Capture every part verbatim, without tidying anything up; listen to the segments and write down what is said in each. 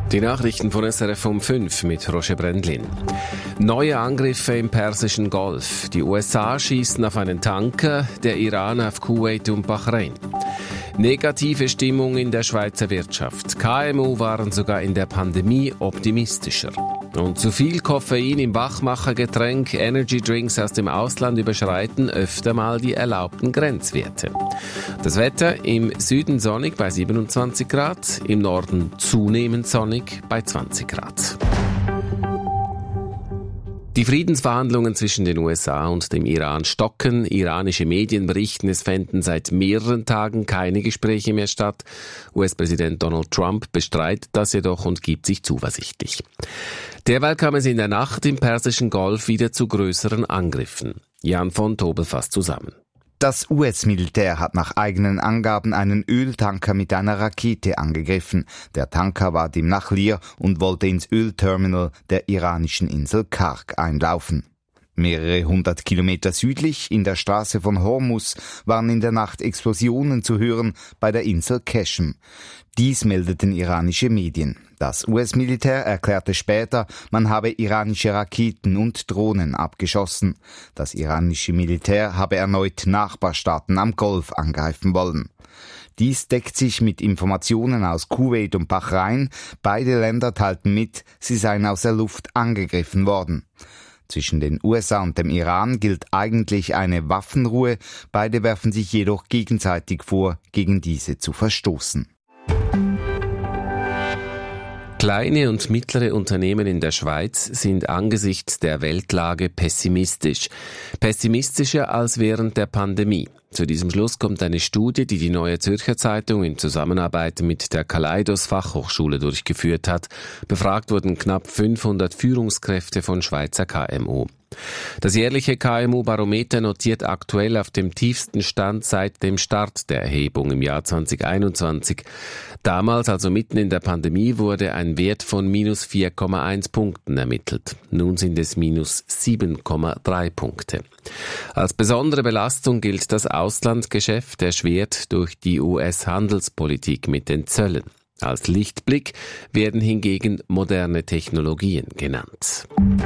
Die Nachrichten von S R F um fünf mit Roger Brendlin. Neue Angriffe im Persischen Golf. Die U S A schießen auf einen Tanker, der Iran auf Kuwait und Bahrain. Negative Stimmung in der Schweizer Wirtschaft. K M U waren sogar in der Pandemie optimistischer. Und zu viel Koffein im Wachmachergetränk, Energy Drinks aus dem Ausland überschreiten öfter mal die erlaubten Grenzwerte. Das Wetter im Süden sonnig bei siebenundzwanzig Grad, im Norden zunehmend sonnig bei zwanzig Grad. Die Friedensverhandlungen zwischen den U S A und dem Iran stocken. Iranische Medien berichten, es fänden seit mehreren Tagen keine Gespräche mehr statt. U S-Präsident Donald Trump bestreitet das jedoch und gibt sich zuversichtlich. Derweil kam es in der Nacht im Persischen Golf wieder zu größeren Angriffen. Jan von Tobel fasst zusammen. Das U S-Militär hat nach eigenen Angaben einen Öltanker mit einer Rakete angegriffen. Der Tanker war demnach leer und wollte ins Ölterminal der iranischen Insel Karg einlaufen. Mehrere hundert Kilometer südlich, in der Straße von Hormuz, waren in der Nacht Explosionen zu hören bei der Insel Qeshm. Dies meldeten iranische Medien. Das U S-Militär erklärte später, man habe iranische Raketen und Drohnen abgeschossen. Das iranische Militär habe erneut Nachbarstaaten am Golf angreifen wollen. Dies deckt sich mit Informationen aus Kuwait und Bahrain. Beide Länder teilten mit, sie seien aus der Luft angegriffen worden. Zwischen den U S A und dem Iran gilt eigentlich eine Waffenruhe. Beide werfen sich jedoch gegenseitig vor, gegen diese zu verstoßen. Kleine und mittlere Unternehmen in der Schweiz sind angesichts der Weltlage pessimistisch. Pessimistischer als während der Pandemie. Zu diesem Schluss kommt eine Studie, die die Neue Zürcher Zeitung in Zusammenarbeit mit der Kaleidos Fachhochschule durchgeführt hat. Befragt wurden knapp fünfhundert Führungskräfte von Schweizer K M U. Das jährliche K M U-Barometer notiert aktuell auf dem tiefsten Stand seit dem Start der Erhebung im Jahr zwanzig einundzwanzig. Damals, also mitten in der Pandemie, wurde ein Wert von minus vier Komma eins Punkten ermittelt. Nun sind es minus sieben Komma drei Punkte. Als besondere Belastung gilt das Auslandsgeschäft, erschwert durch die U S-Handelspolitik mit den Zöllen. Als Lichtblick werden hingegen moderne Technologien genannt.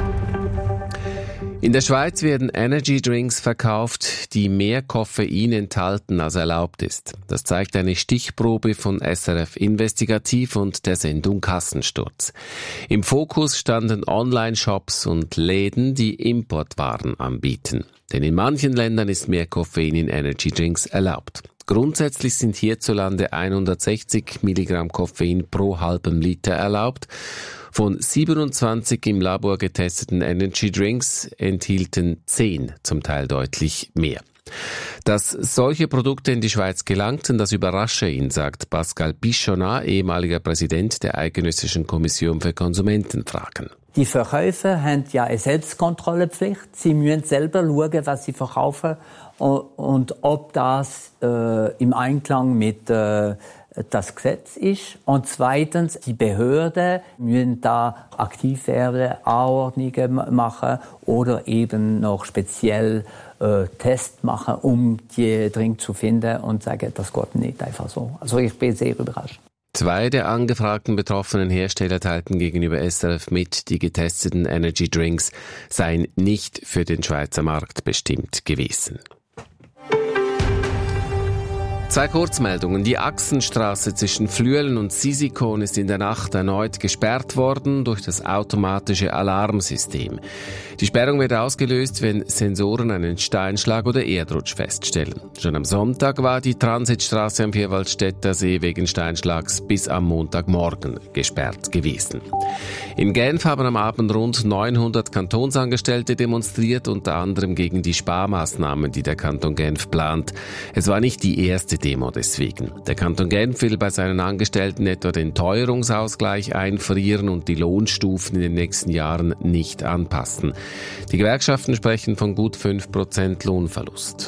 In der Schweiz werden Energy Drinks verkauft, die mehr Koffein enthalten, als erlaubt ist. Das zeigt eine Stichprobe von S R F Investigativ und der Sendung Kassensturz. Im Fokus standen Online-Shops und Läden, die Importwaren anbieten. Denn in manchen Ländern ist mehr Koffein in Energy Drinks erlaubt. Grundsätzlich sind hierzulande hundertsechzig Milligramm Koffein pro halbem Liter erlaubt. Von siebenundzwanzig im Labor getesteten Energy Drinks enthielten zehn zum Teil deutlich mehr. Dass solche Produkte in die Schweiz gelangten, das überrasche ihn, sagt Pascal Pichonat, ehemaliger Präsident der Eidgenössischen Kommission für Konsumentenfragen. Die Verkäufer haben ja eine Selbstkontrollepflicht. Sie müssen selber schauen, was sie verkaufen und, und ob das äh, im Einklang mit äh, das Gesetz ist. Und zweitens, die Behörden müssen da aktiv werden, Anordnungen machen oder eben noch speziell äh, Tests machen, um die Drink zu finden und sagen, das geht nicht einfach so. Also ich bin sehr überrascht. Zwei der angefragten betroffenen Hersteller teilten gegenüber S R F mit, die getesteten Energy Drinks seien nicht für den Schweizer Markt bestimmt gewesen. Zwei Kurzmeldungen. Die Achsenstraße zwischen Flüelen und Sisikon ist in der Nacht erneut gesperrt worden durch das automatische Alarmsystem. Die Sperrung wird ausgelöst, wenn Sensoren einen Steinschlag oder Erdrutsch feststellen. Schon am Sonntag war die Transitstraße am Vierwaldstätter See wegen Steinschlags bis am Montagmorgen gesperrt gewesen. In Genf haben am Abend rund neunhundert Kantonsangestellte demonstriert, unter anderem gegen die Sparmaßnahmen, die der Kanton Genf plant. Es war nicht die erste Demo deswegen. Der Kanton Genf will bei seinen Angestellten etwa den Teuerungsausgleich einfrieren und die Lohnstufen in den nächsten Jahren nicht anpassen. Die Gewerkschaften sprechen von gut fünf Prozent Lohnverlust.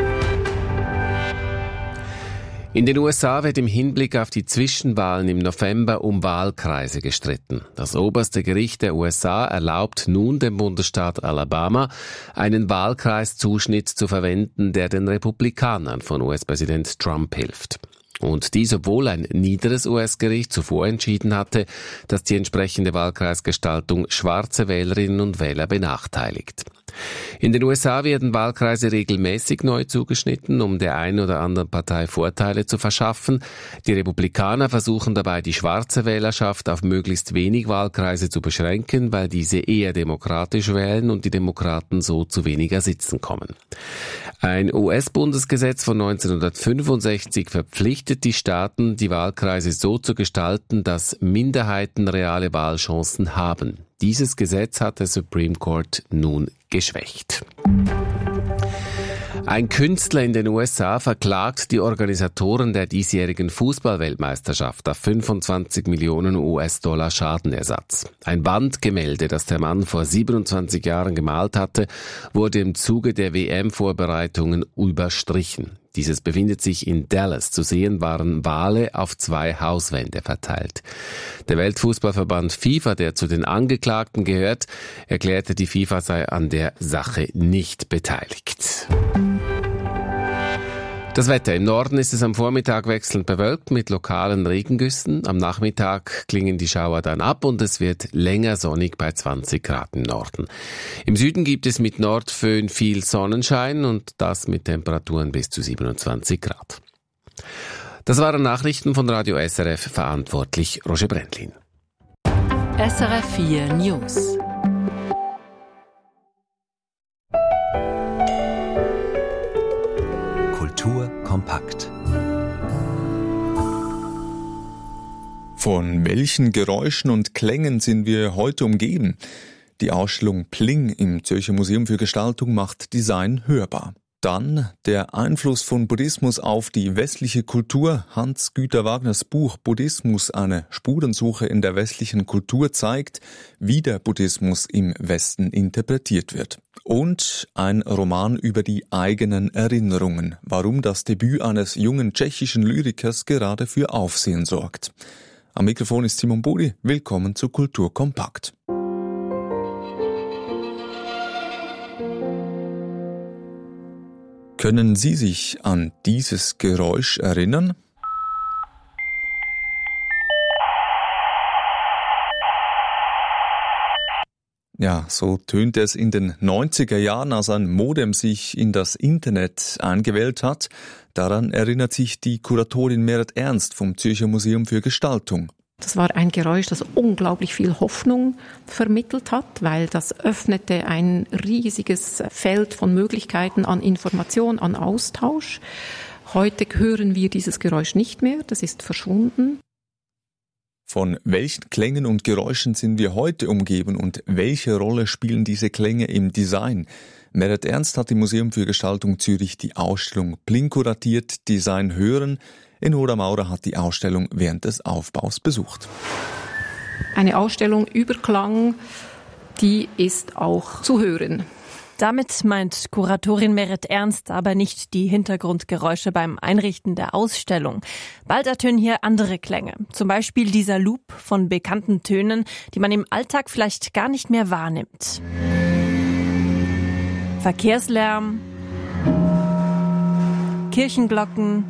In den U S A wird im Hinblick auf die Zwischenwahlen im November um Wahlkreise gestritten. Das oberste Gericht der U S A erlaubt nun dem Bundesstaat Alabama, einen Wahlkreiszuschnitt zu verwenden, der den Republikanern von U S-Präsident Trump hilft. Und dies, obwohl ein niederes U S-Gericht zuvor entschieden hatte, dass die entsprechende Wahlkreisgestaltung schwarze Wählerinnen und Wähler benachteiligt. In den U S A werden Wahlkreise regelmäßig neu zugeschnitten, um der einen oder anderen Partei Vorteile zu verschaffen. Die Republikaner versuchen dabei, die schwarze Wählerschaft auf möglichst wenig Wahlkreise zu beschränken, weil diese eher demokratisch wählen und die Demokraten so zu weniger Sitzen kommen. Ein U S-Bundesgesetz von neunzehnhundertfünfundsechzig verpflichtet die Staaten, die Wahlkreise so zu gestalten, dass Minderheiten reale Wahlchancen haben. Dieses Gesetz hat der Supreme Court nun geschwächt. Ein Künstler in den U S A verklagt die Organisatoren der diesjährigen Fußballweltmeisterschaft auf fünfundzwanzig Millionen U S-Dollar Schadenersatz. Ein Wandgemälde, das der Mann vor siebenundzwanzig Jahren gemalt hatte, wurde im Zuge der W M-Vorbereitungen überstrichen. Dieses befindet sich in Dallas. Zu sehen waren Wale auf zwei Hauswände verteilt. Der Weltfußballverband FIFA, der zu den Angeklagten gehört, erklärte, die FIFA sei an der Sache nicht beteiligt. Das Wetter. Im Norden ist es am Vormittag wechselnd bewölkt mit lokalen Regengüssen. Am Nachmittag klingen die Schauer dann ab und es wird länger sonnig bei zwanzig Grad im Norden. Im Süden gibt es mit Nordföhn viel Sonnenschein und das mit Temperaturen bis zu siebenundzwanzig Grad. Das waren Nachrichten von Radio S R F, verantwortlich Roger Brändlin. S R F vier News. Kultur kompakt. Von welchen Geräuschen und Klängen sind wir heute umgeben? Die Ausstellung Pling im Zürcher Museum für Gestaltung macht Design hörbar. Dann der Einfluss von Buddhismus auf die westliche Kultur. Hans-Güter Wagners Buch Buddhismus, eine Spurensuche in der westlichen Kultur zeigt, wie der Buddhismus im Westen interpretiert wird. Und ein Roman über die eigenen Erinnerungen, warum das Debüt eines jungen tschechischen Lyrikers gerade für Aufsehen sorgt. Am Mikrofon ist Simon Budi. Willkommen zu Kultur kompakt. Können Sie sich an dieses Geräusch erinnern? Ja, so tönte es in den neunziger Jahren, als ein Modem sich in das Internet eingewählt hat. Daran erinnert sich die Kuratorin Meret Ernst vom Zürcher Museum für Gestaltung. Das war ein Geräusch, das unglaublich viel Hoffnung vermittelt hat, weil das öffnete ein riesiges Feld von Möglichkeiten an Information, an Austausch. Heute hören wir dieses Geräusch nicht mehr, das ist verschwunden. Von welchen Klängen und Geräuschen sind wir heute umgeben und welche Rolle spielen diese Klänge im Design? Meret Ernst hat im Museum für Gestaltung Zürich die Ausstellung Pling kuratiert, Design hören. Enoda Maurer hat die Ausstellung während des Aufbaus besucht. Eine Ausstellung über Klang, die ist auch zu hören. Damit meint Kuratorin Meret Ernst aber nicht die Hintergrundgeräusche beim Einrichten der Ausstellung. Bald ertönen hier andere Klänge. Zum Beispiel dieser Loop von bekannten Tönen, die man im Alltag vielleicht gar nicht mehr wahrnimmt. Verkehrslärm, Kirchenglocken,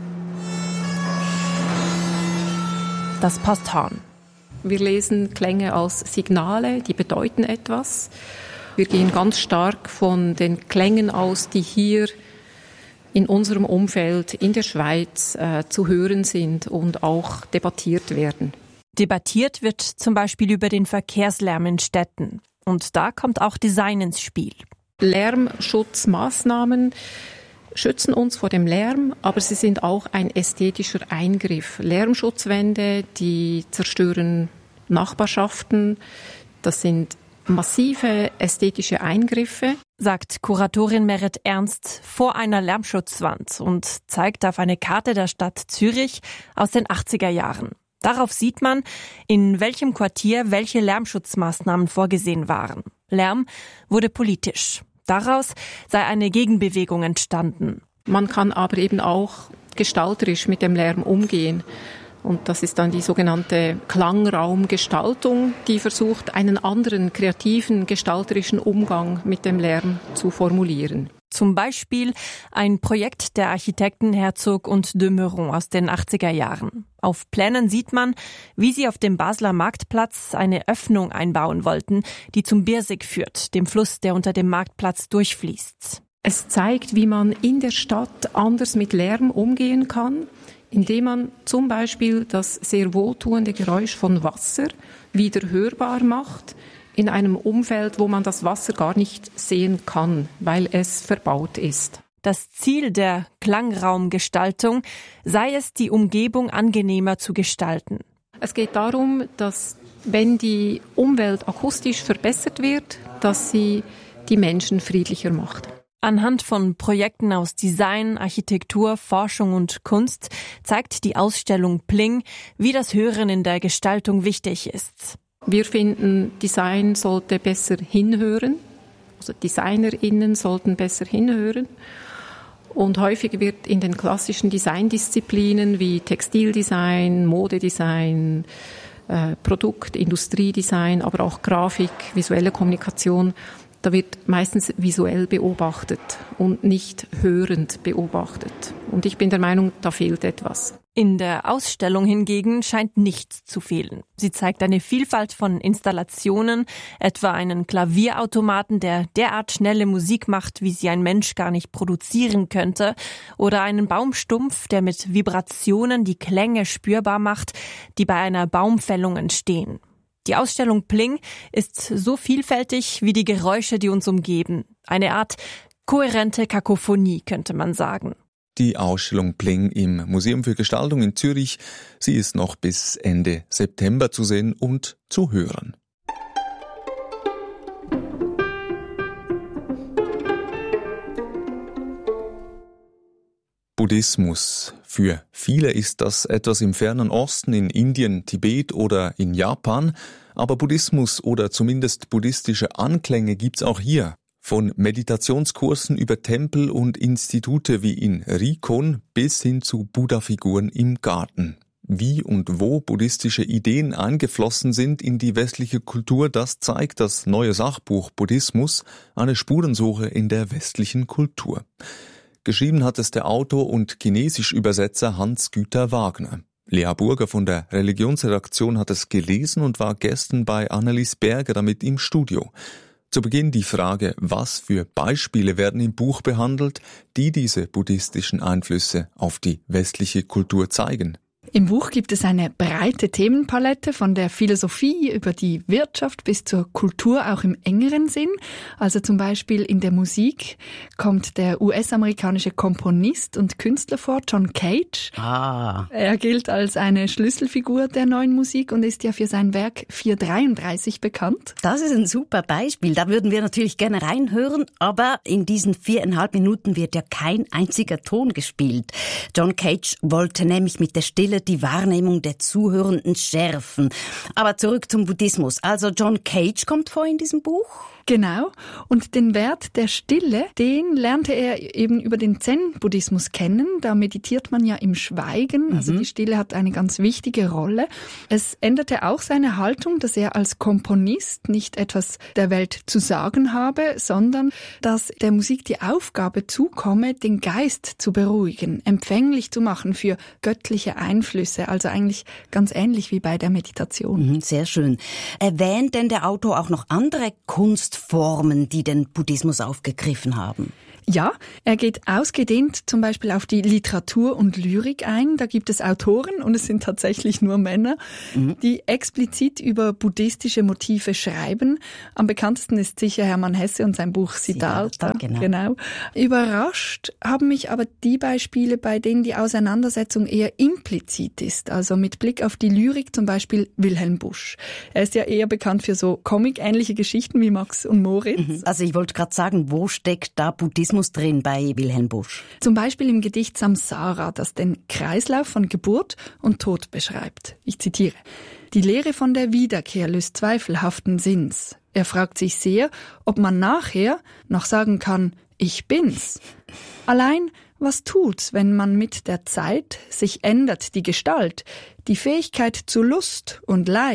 das Posthorn. Wir lesen Klänge als Signale, die bedeuten etwas. Wir gehen ganz stark von den Klängen aus, die hier in unserem Umfeld in der Schweiz äh, zu hören sind und auch debattiert werden. Debattiert wird zum Beispiel über den Verkehrslärm in Städten. Und da kommt auch Design ins Spiel. Lärmschutzmaßnahmen schützen uns vor dem Lärm, aber sie sind auch ein ästhetischer Eingriff. Lärmschutzwände, die zerstören Nachbarschaften. Das sind massive ästhetische Eingriffe, sagt Kuratorin Meret Ernst vor einer Lärmschutzwand und zeigt auf eine Karte der Stadt Zürich aus den achtziger Jahren. Darauf sieht man, in welchem Quartier welche Lärmschutzmaßnahmen vorgesehen waren. Lärm wurde politisch. Daraus sei eine Gegenbewegung entstanden. Man kann aber eben auch gestalterisch mit dem Lärm umgehen. Und das ist dann die sogenannte Klangraumgestaltung, die versucht, einen anderen kreativen, gestalterischen Umgang mit dem Lärm zu formulieren. Zum Beispiel ein Projekt der Architekten Herzog und de Meuron aus den achtziger Jahren. Auf Plänen sieht man, wie sie auf dem Basler Marktplatz eine Öffnung einbauen wollten, die zum Birsig führt, dem Fluss, der unter dem Marktplatz durchfließt. Es zeigt, wie man in der Stadt anders mit Lärm umgehen kann, indem man zum Beispiel das sehr wohltuende Geräusch von Wasser wieder hörbar macht, in einem Umfeld, wo man das Wasser gar nicht sehen kann, weil es verbaut ist. Das Ziel der Klangraumgestaltung sei es, die Umgebung angenehmer zu gestalten. Es geht darum, dass, wenn die Umwelt akustisch verbessert wird, dass sie die Menschen friedlicher macht. Anhand von Projekten aus Design, Architektur, Forschung und Kunst zeigt die Ausstellung Pling, wie das Hören in der Gestaltung wichtig ist. Wir finden, Design sollte besser hinhören, also DesignerInnen sollten besser hinhören. Und häufig wird in den klassischen Designdisziplinen wie Textildesign, Modedesign, äh, Produkt-, Industriedesign, aber auch Grafik, visuelle Kommunikation, da wird meistens visuell beobachtet und nicht hörend beobachtet. Und ich bin der Meinung, da fehlt etwas. In der Ausstellung hingegen scheint nichts zu fehlen. Sie zeigt eine Vielfalt von Installationen, etwa einen Klavierautomaten, der derart schnelle Musik macht, wie sie ein Mensch gar nicht produzieren könnte, oder einen Baumstumpf, der mit Vibrationen die Klänge spürbar macht, die bei einer Baumfällung entstehen. Die Ausstellung Pling ist so vielfältig wie die Geräusche, die uns umgeben. Eine Art kohärente Kakophonie, könnte man sagen. Die Ausstellung Pling im Museum für Gestaltung in Zürich, sie ist noch bis Ende September zu sehen und zu hören. Buddhismus. Für viele ist das etwas im fernen Osten, in Indien, Tibet oder in Japan. Aber Buddhismus oder zumindest buddhistische Anklänge gibt's auch hier. Von Meditationskursen über Tempel und Institute wie in Rikon bis hin zu Buddha-Figuren im Garten. Wie und wo buddhistische Ideen eingeflossen sind in die westliche Kultur, das zeigt das neue Sachbuch Buddhismus, eine Spurensuche in der westlichen Kultur. Geschrieben hat es der Autor und Chinesisch-Übersetzer Hans-Güter Wagner. Lea Burger von der Religionsredaktion hat es gelesen und war gestern bei Annelies Berger damit im Studio. Zu Beginn die Frage, was für Beispiele werden im Buch behandelt, die diese buddhistischen Einflüsse auf die westliche Kultur zeigen. Im Buch gibt es eine breite Themenpalette von der Philosophie über die Wirtschaft bis zur Kultur, auch im engeren Sinn. Also zum Beispiel in der Musik kommt der U S-amerikanische Komponist und Künstler vor, John Cage. Ah. Er gilt als eine Schlüsselfigur der neuen Musik und ist ja für sein Werk vier dreiunddreißig bekannt. Das ist ein super Beispiel. Da würden wir natürlich gerne reinhören, aber in diesen viereinhalb Minuten wird ja kein einziger Ton gespielt. John Cage wollte nämlich mit der Stille die Wahrnehmung der Zuhörenden schärfen. Aber zurück zum Buddhismus. Also John Cage kommt vor in diesem Buch? Genau. Und den Wert der Stille, den lernte er eben über den Zen-Buddhismus kennen. Da meditiert man ja im Schweigen. Also mhm. die Stille hat eine ganz wichtige Rolle. Es änderte auch seine Haltung, dass er als Komponist nicht etwas der Welt zu sagen habe, sondern dass der Musik die Aufgabe zukomme, den Geist zu beruhigen, empfänglich zu machen für göttliche Einflüsse. Also eigentlich ganz ähnlich wie bei der Meditation. Mhm, sehr schön. Erwähnt denn der Autor auch noch andere Kunst Formen, die den Buddhismus aufgegriffen haben? Ja, er geht ausgedehnt zum Beispiel auf die Literatur und Lyrik ein. Da gibt es Autoren, und es sind tatsächlich nur Männer, mhm. die explizit über buddhistische Motive schreiben. Am bekanntesten ist sicher Hermann Hesse und sein Buch Siddhartha. Siddhartha genau. genau. Überrascht haben mich aber die Beispiele, bei denen die Auseinandersetzung eher implizit ist. Also mit Blick auf die Lyrik zum Beispiel Wilhelm Busch. Er ist ja eher bekannt für so comic-ähnliche Geschichten wie Max und Moritz. Mhm. Also ich wollte gerade sagen, wo steckt da Buddhismus drin bei Wilhelm Busch? Zum Beispiel im Gedicht Samsara, das den Kreislauf von Geburt und Tod beschreibt. Ich zitiere. Die Lehre von der Wiederkehr löst zweifelhaften Sinns. Er fragt sich sehr, ob man nachher noch sagen kann, ich bin's. Allein, was tut's, wenn man mit der Zeit sich ändert die Gestalt, die Fähigkeit zu Lust und Leid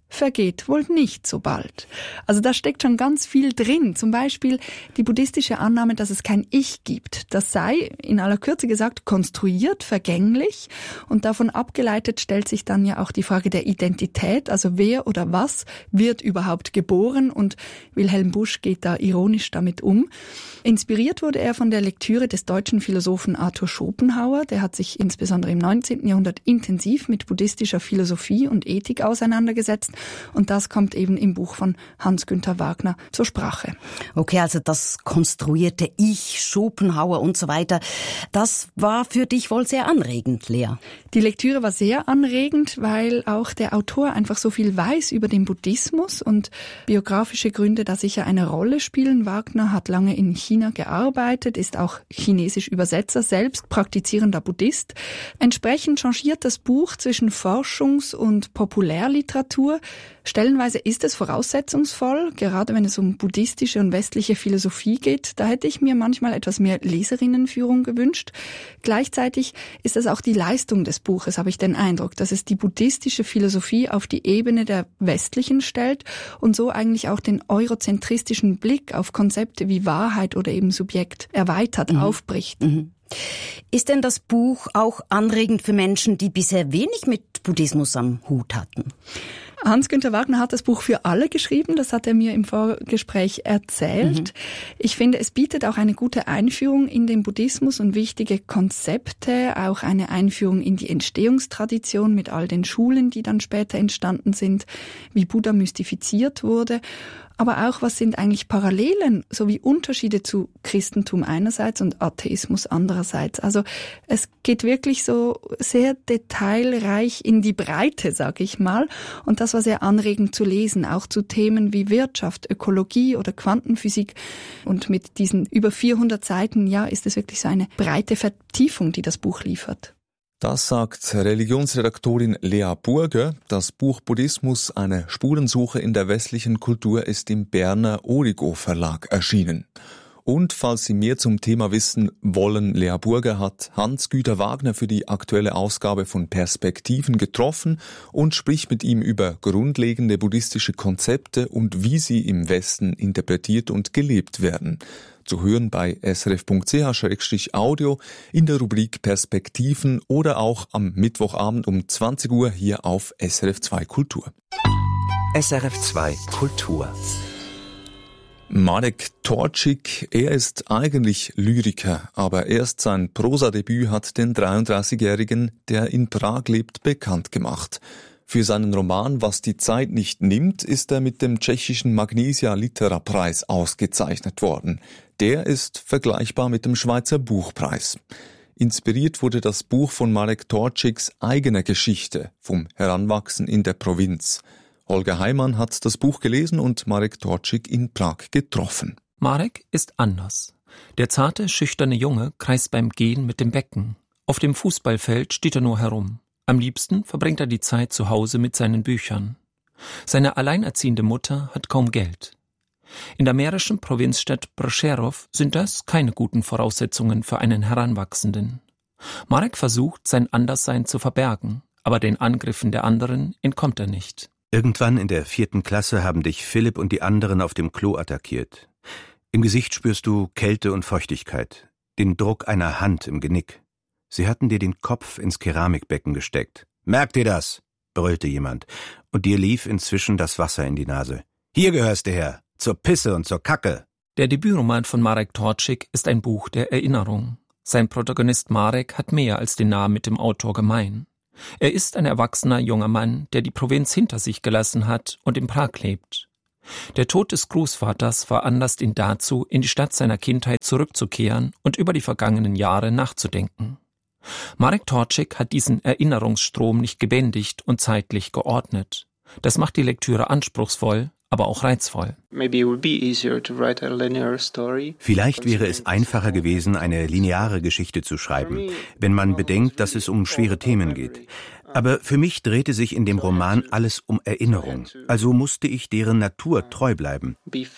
vergeht wohl nicht so bald. Also da steckt schon ganz viel drin. Zum Beispiel die buddhistische Annahme, dass es kein Ich gibt. Das sei, in aller Kürze gesagt, konstruiert, vergänglich. Und davon abgeleitet stellt sich dann ja auch die Frage der Identität. Also wer oder was wird überhaupt geboren? Und Wilhelm Busch geht da ironisch damit um. Inspiriert wurde er von der Lektüre des deutschen Philosophen Arthur Schopenhauer. Der hat sich insbesondere im neunzehnten Jahrhundert intensiv mit buddhistischer Philosophie und Ethik auseinandergesetzt. Und das kommt eben im Buch von Hans-Günther Wagner zur Sprache. Okay, also das konstruierte Ich, Schopenhauer und so weiter, das war für dich wohl sehr anregend, Lea. Die Lektüre war sehr anregend, weil auch der Autor einfach so viel weiß über den Buddhismus und biografische Gründe da sicher eine Rolle spielen. Wagner hat lange in China gearbeitet, ist auch chinesisch Übersetzer, selbst praktizierender Buddhist. Entsprechend changiert das Buch zwischen Forschungs- und Populärliteratur. Stellenweise ist es voraussetzungsvoll, gerade wenn es um buddhistische und westliche Philosophie geht. Da hätte ich mir manchmal etwas mehr Leserinnenführung gewünscht. Gleichzeitig ist es auch die Leistung des Buches, habe ich den Eindruck, dass es die buddhistische Philosophie auf die Ebene der westlichen stellt und so eigentlich auch den eurozentristischen Blick auf Konzepte wie Wahrheit oder eben Subjekt erweitert, mhm. aufbricht. Mhm. Ist denn das Buch auch anregend für Menschen, die bisher wenig mit Buddhismus am Hut hatten? Hans-Günther Wagner hat das Buch für alle geschrieben, das hat er mir im Vorgespräch erzählt. Mhm. Ich finde, es bietet auch eine gute Einführung in den Buddhismus und wichtige Konzepte, auch eine Einführung in die Entstehungstradition mit all den Schulen, die dann später entstanden sind, wie Buddha mystifiziert wurde. Aber auch, was sind eigentlich Parallelen sowie Unterschiede zu Christentum einerseits und Atheismus andererseits. Also es geht wirklich so sehr detailreich in die Breite, sage ich mal. Und das war sehr anregend zu lesen, auch zu Themen wie Wirtschaft, Ökologie oder Quantenphysik. Und mit diesen über vierhundert Seiten, ja, ist es wirklich so eine breite Vertiefung, die das Buch liefert. Das sagt Religionsredaktorin Lea Burger. Das Buch Buddhismus, eine Spurensuche in der westlichen Kultur, ist im Berner Origo Verlag erschienen. Und falls Sie mehr zum Thema wissen wollen, Lea Burger hat Hans-Günther Wagner für die aktuelle Ausgabe von Perspektiven getroffen und spricht mit ihm über grundlegende buddhistische Konzepte und wie sie im Westen interpretiert und gelebt werden. Zu hören bei s r f punkt c h slash audio in der Rubrik Perspektiven oder auch am Mittwochabend um zwanzig Uhr hier auf S R F zwei Kultur. S R F zwei Kultur. Marek Torczyk, er ist eigentlich Lyriker, aber erst sein Prosadebüt hat den dreiunddreißigjährigen, der in Prag lebt, bekannt gemacht. Für seinen Roman Was die Zeit nicht nimmt, ist er mit dem tschechischen Magnesia Litera Preis ausgezeichnet worden. Der ist vergleichbar mit dem Schweizer Buchpreis. Inspiriert wurde das Buch von Marek Torczyks eigener Geschichte vom Heranwachsen in der Provinz. Holger Heimann hat das Buch gelesen und Marek Torczyk in Prag getroffen. Marek ist anders. Der zarte, schüchterne Junge kreist beim Gehen mit dem Becken. Auf dem Fußballfeld steht er nur herum. Am liebsten verbringt er die Zeit zu Hause mit seinen Büchern. Seine alleinerziehende Mutter hat kaum Geld. In der mährischen Provinzstadt Prešerov sind das keine guten Voraussetzungen für einen Heranwachsenden. Marek versucht, sein Anderssein zu verbergen, aber den Angriffen der anderen entkommt er nicht. Irgendwann in der vierten Klasse haben dich Philipp und die anderen auf dem Klo attackiert. Im Gesicht spürst du Kälte und Feuchtigkeit, den Druck einer Hand im Genick. Sie hatten dir den Kopf ins Keramikbecken gesteckt. »Merkt ihr das?« brüllte jemand, und dir lief inzwischen das Wasser in die Nase. »Hier gehörst du her, zur Pisse und zur Kacke.« Der Debütroman von Marek Torczyk ist ein Buch der Erinnerung. Sein Protagonist Marek hat mehr als den Namen mit dem Autor gemein. Er ist ein erwachsener junger Mann, der die Provinz hinter sich gelassen hat und in Prag lebt. Der Tod des Großvaters veranlasst ihn dazu, in die Stadt seiner Kindheit zurückzukehren und über die vergangenen Jahre nachzudenken. Marek Torczyk hat diesen Erinnerungsstrom nicht gebändigt und zeitlich geordnet. Das macht die Lektüre anspruchsvoll, aber auch reizvoll. Vielleicht wäre es einfacher gewesen, eine lineare Geschichte zu schreiben, wenn man bedenkt, dass es um schwere Themen geht. Aber für mich drehte sich in dem Roman alles um Erinnerung, also musste ich deren Natur treu bleiben.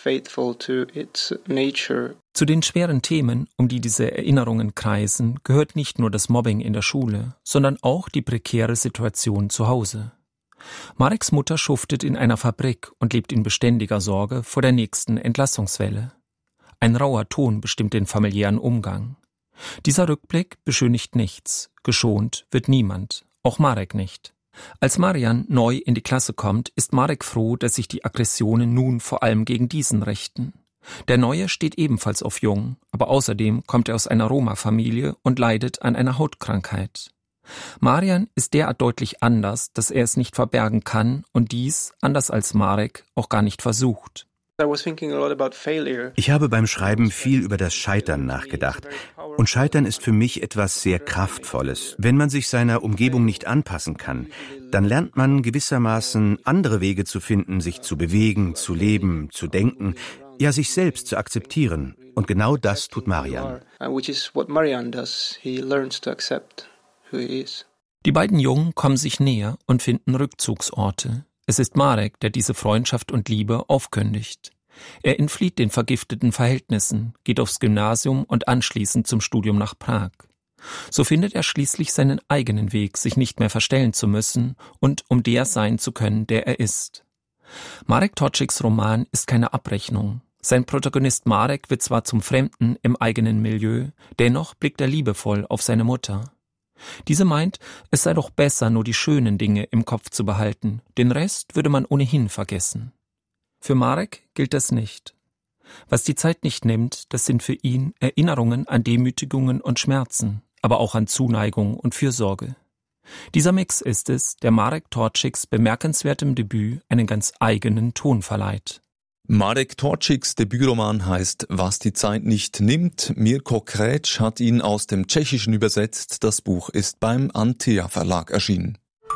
Zu den schweren Themen, um die diese Erinnerungen kreisen, gehört nicht nur das Mobbing in der Schule, sondern auch die prekäre Situation zu Hause. Mareks Mutter schuftet in einer Fabrik und lebt in beständiger Sorge vor der nächsten Entlassungswelle. Ein rauer Ton bestimmt den familiären Umgang. Dieser Rückblick beschönigt nichts, geschont wird niemand, auch Marek nicht. Als Marian neu in die Klasse kommt, ist Marek froh, dass sich die Aggressionen nun vor allem gegen diesen richten. Der Neue steht ebenfalls auf Jung, aber außerdem kommt er aus einer Roma-Familie und leidet an einer Hautkrankheit. Marian ist derart deutlich anders, dass er es nicht verbergen kann und dies, anders als Marek, auch gar nicht versucht. Ich habe beim Schreiben viel über das Scheitern nachgedacht. Und Scheitern ist für mich etwas sehr Kraftvolles. Wenn man sich seiner Umgebung nicht anpassen kann, dann lernt man gewissermaßen andere Wege zu finden, sich zu bewegen, zu leben, zu denken, ja sich selbst zu akzeptieren. Und genau das tut Marian. Die beiden Jungen kommen sich näher und finden Rückzugsorte. Es ist Marek, der diese Freundschaft und Liebe aufkündigt. Er entflieht den vergifteten Verhältnissen, geht aufs Gymnasium und anschließend zum Studium nach Prag. So findet er schließlich seinen eigenen Weg, sich nicht mehr verstellen zu müssen und um der sein zu können, der er ist. Marek Torczyks Roman ist keine Abrechnung. Sein Protagonist Marek wird zwar zum Fremden im eigenen Milieu, dennoch blickt er liebevoll auf seine Mutter. Diese meint, es sei doch besser, nur die schönen Dinge im Kopf zu behalten, den Rest würde man ohnehin vergessen. Für Marek gilt das nicht. Was die Zeit nicht nimmt, das sind für ihn Erinnerungen an Demütigungen und Schmerzen, aber auch an Zuneigung und Fürsorge. Dieser Mix ist es, der Marek Torczyks bemerkenswertem Debüt einen ganz eigenen Ton verleiht. Marek Torczyks Debütroman heißt »Was die Zeit nicht nimmt«. Mirko Kretsch hat ihn aus dem Tschechischen übersetzt. Das Buch ist beim Antea Verlag erschienen.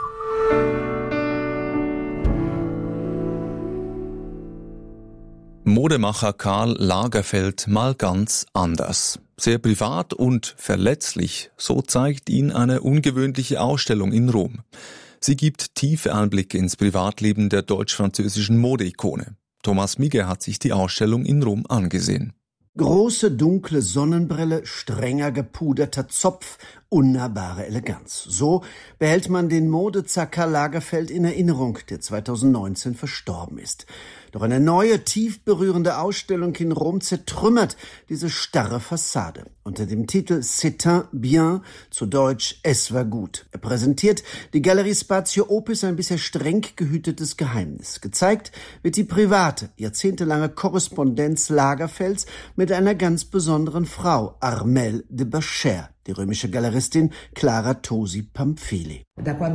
Modemacher Karl Lagerfeld mal ganz anders. Sehr privat und verletzlich, so zeigt ihn eine ungewöhnliche Ausstellung in Rom. Sie gibt tiefe Einblicke ins Privatleben der deutsch-französischen Modeikone. Thomas Migge hat sich die Ausstellung in Rom angesehen. Große, dunkle Sonnenbrille, strenger gepuderter Zopf, unnahbare Eleganz. So behält man den Modezar Karl Lagerfeld in Erinnerung, der zweitausendneunzehn verstorben ist. Doch eine neue, tief berührende Ausstellung in Rom zertrümmert diese starre Fassade. Unter dem Titel C'est bien, zu Deutsch Es war gut. Er präsentiert die Galerie Spazio Opus ein bisher streng gehütetes Geheimnis. Gezeigt wird die private, jahrzehntelange Korrespondenz Lagerfelds mit einer ganz besonderen Frau, Armelle de Bacher, die römische Galeristin Clara Tosi Pamphili.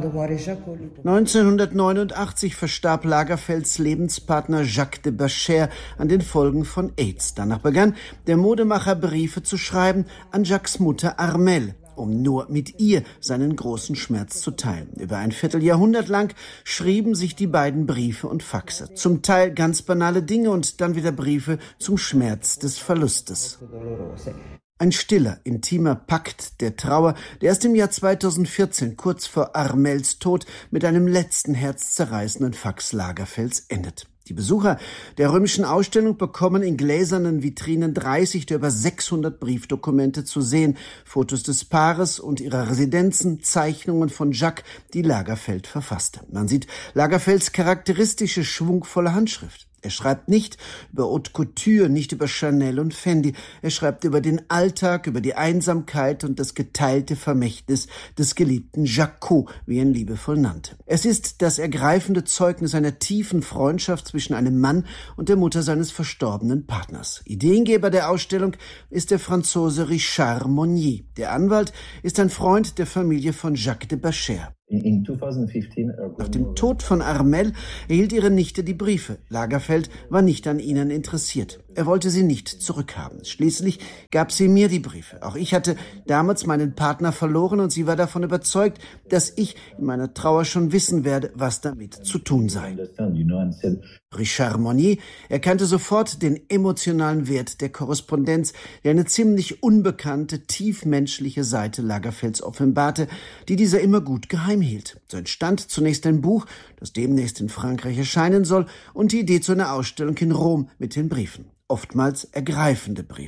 neunzehnhundertneunundachtzig verstarb Lagerfelds Lebenspartner Jacques de Bacher an den Folgen von AIDS. Danach begann der Modemacher Briefe zu schreiben an Jacques' Mutter Armelle, um nur mit ihr seinen großen Schmerz zu teilen. Über ein Vierteljahrhundert lang schrieben sich die beiden Briefe und Faxe. Zum Teil ganz banale Dinge und dann wieder Briefe zum Schmerz des Verlustes. Ein stiller, intimer Pakt der Trauer, der erst im Jahr zweitausendvierzehn, kurz vor Armelles Tod, mit einem letzten herzzerreißenden Fax Lagerfelds endet. Die Besucher der römischen Ausstellung bekommen in gläsernen Vitrinen dreißig der über sechshundert Briefdokumente zu sehen, Fotos des Paares und ihrer Residenzen, Zeichnungen von Jacques, die Lagerfeld verfasste. Man sieht Lagerfelds charakteristische, schwungvolle Handschrift. Er schreibt nicht über Haute Couture, nicht über Chanel und Fendi. Er schreibt über den Alltag, über die Einsamkeit und das geteilte Vermächtnis des geliebten Jacquot, wie er ihn liebevoll nannte. Es ist das ergreifende Zeugnis einer tiefen Freundschaft zwischen einem Mann und der Mutter seines verstorbenen Partners. Ideengeber der Ausstellung ist der Franzose Richard Monnier. Der Anwalt ist ein Freund der Familie von Jacques de Bacher. Nach dem Tod von Armelle erhielt ihre Nichte die Briefe. Lagerfeld war nicht an ihnen interessiert. Er wollte sie nicht zurückhaben. Schließlich gab sie mir die Briefe. Auch ich hatte damals meinen Partner verloren und sie war davon überzeugt, dass ich in meiner Trauer schon wissen werde, was damit zu tun sei. Richard Monnier erkannte sofort den emotionalen Wert der Korrespondenz, der eine ziemlich unbekannte, tiefmenschliche Seite Lagerfelds offenbarte, die dieser immer gut geheim hielt. So entstand zunächst ein Buch, das demnächst in Frankreich erscheinen soll, und die Idee zu einer Ausstellung in Rom mit den Briefen. Oftmals ergreifende Briefe.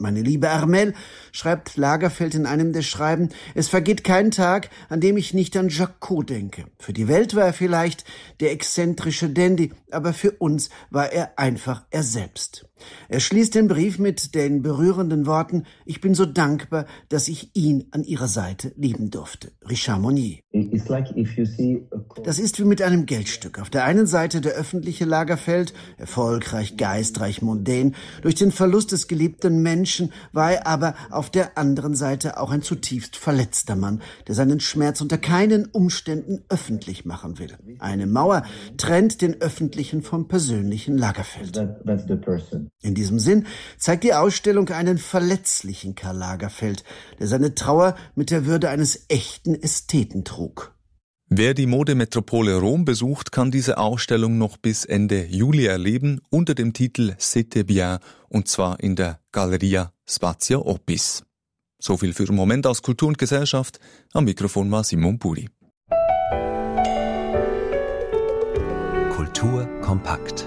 Meine liebe Armel, schreibt Lagerfeld in einem der Schreiben, es vergeht kein Tag, an dem ich nicht an Jacques denke. Für die Welt war er vielleicht der exzentrische Dandy, aber für uns war er einfach er selbst. Er schließt den Brief mit den berührenden Worten, ich bin so dankbar, dass ich ihn an ihrer Seite lieben durfte. Richard Monnier. Das ist wie mit einem Geldstück. Auf der einen Seite der öffentliche Lagerfeld, erfolgreich, geistreich, mondän. Durch den Verlust des geliebten Menschen war er aber auf der anderen Seite auch ein zutiefst verletzter Mann, der seinen Schmerz unter keinen Umständen öffentlich machen will. Eine Mauer trennt den öffentlichen vom persönlichen Lagerfeld. In diesem Sinn zeigt die Ausstellung einen verletzlichen Karl Lagerfeld, der seine Trauer mit der Würde eines echten Ästheten trug. Wer die Modemetropole Rom besucht, kann diese Ausstellung noch bis Ende Juli erleben unter dem Titel C'était bien und zwar in der Galleria Spazio Oppis. So viel für den Moment aus Kultur und Gesellschaft. Am Mikrofon war Simon Puri. Kultur kompakt.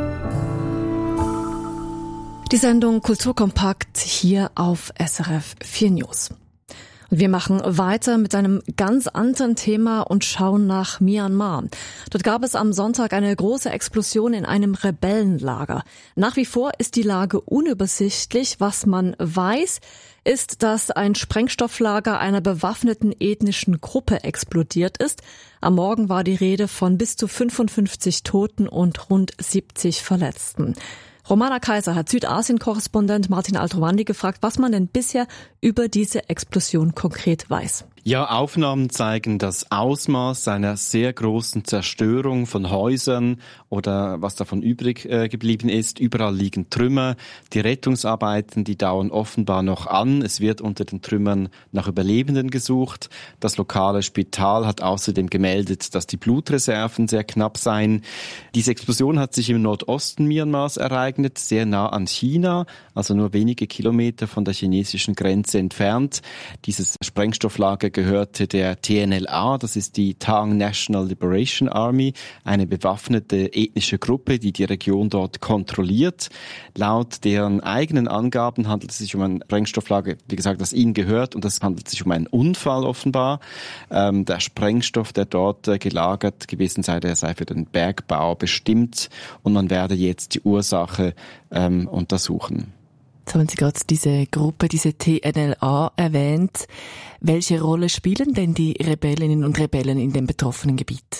Die Sendung Kulturkompakt hier auf S R F vier News. Und wir machen weiter mit einem ganz anderen Thema und schauen nach Myanmar. Dort gab es am Sonntag eine große Explosion in einem Rebellenlager. Nach wie vor ist die Lage unübersichtlich. Was man weiß, ist, dass ein Sprengstofflager einer bewaffneten ethnischen Gruppe explodiert ist. Am Morgen war die Rede von bis zu fünfundfünfzig Toten und rund siebzig Verletzten. Romana Kaiser hat Südasien-Korrespondent Martin Altrowandi gefragt, was man denn bisher über diese Explosion konkret weiß. Ja, Aufnahmen zeigen das Ausmaß einer sehr großen Zerstörung von Häusern oder was davon übrig äh, geblieben ist. Überall liegen Trümmer. Die Rettungsarbeiten, die dauern offenbar noch an. Es wird unter den Trümmern nach Überlebenden gesucht. Das lokale Spital hat außerdem gemeldet, dass die Blutreserven sehr knapp seien. Diese Explosion hat sich im Nordosten Myanmars ereignet, sehr nah an China, also nur wenige Kilometer von der chinesischen Grenze entfernt. Dieses Sprengstofflager gehörte der T N L A, das ist die Tang National Liberation Army, eine bewaffnete ethnische Gruppe, die die Region dort kontrolliert. Laut deren eigenen Angaben handelt es sich um ein Sprengstofflager, wie gesagt, das ihnen gehört, und es handelt sich um einen Unfall offenbar. Ähm, der Sprengstoff, der dort äh, gelagert gewesen sei, der sei für den Bergbau bestimmt, und man werde jetzt die Ursache ähm, untersuchen. Jetzt haben Sie gerade diese Gruppe, diese T N L A erwähnt. Welche Rolle spielen denn die Rebellinnen und Rebellen in dem betroffenen Gebiet?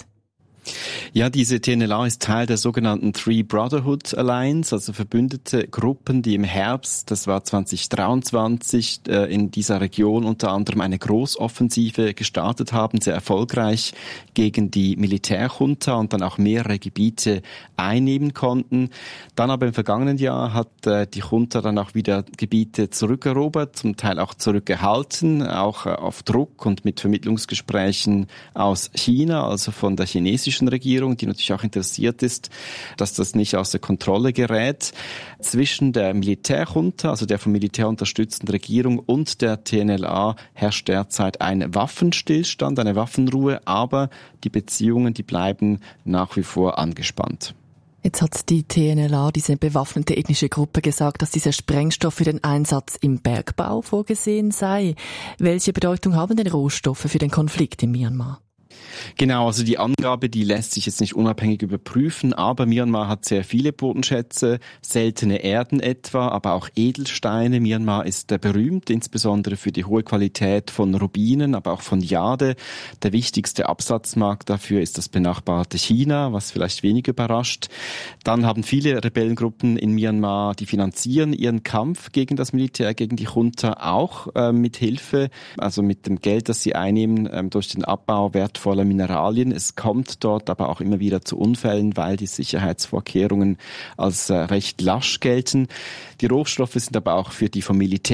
Ja, diese T N L A ist Teil der sogenannten Three Brotherhood Alliance, also verbündete Gruppen, die im Herbst, das war zwanzig dreiundzwanzig, äh, in dieser Region unter anderem eine Großoffensive gestartet haben, sehr erfolgreich gegen die Militärjunta und dann auch mehrere Gebiete einnehmen konnten. Dann aber im vergangenen Jahr hat äh, die Junta dann auch wieder Gebiete zurückerobert, zum Teil auch zurückgehalten, auch äh, auf Druck und mit Vermittlungsgesprächen aus China, also von der chinesischen Regierung, die natürlich auch interessiert ist, dass das nicht außer Kontrolle gerät. Zwischen der Militärjunta, also der vom Militär unterstützten Regierung, und der T N L A herrscht derzeit ein Waffenstillstand, eine Waffenruhe, aber die Beziehungen, die bleiben nach wie vor angespannt. Jetzt hat die T N L A, diese bewaffnete ethnische Gruppe, gesagt, dass dieser Sprengstoff für den Einsatz im Bergbau vorgesehen sei. Welche Bedeutung haben denn Rohstoffe für den Konflikt in Myanmar? Genau, also die Angabe, die lässt sich jetzt nicht unabhängig überprüfen, aber Myanmar hat sehr viele Bodenschätze, seltene Erden etwa, aber auch Edelsteine. Myanmar ist äh, berühmt, insbesondere für die hohe Qualität von Rubinen, aber auch von Jade. Der wichtigste Absatzmarkt dafür ist das benachbarte China, was vielleicht wenig überrascht. Dann haben viele Rebellengruppen in Myanmar, die finanzieren ihren Kampf gegen das Militär, gegen die Junta auch äh, mit Hilfe, also mit dem Geld, das sie einnehmen äh, durch den Abbau wertvoller Mineralien. Es kommt dort aber auch immer wieder zu Unfällen, weil die Sicherheitsvorkehrungen als äh, recht lasch gelten. Die Rohstoffe sind aber auch für die vom Militär